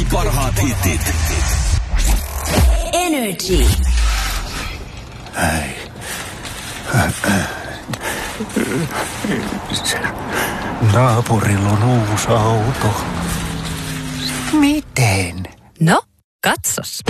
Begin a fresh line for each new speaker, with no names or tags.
Kaikki parhaat hitit.
Energy.
Naapurilla on uusi auto. Miten?
No, katsos.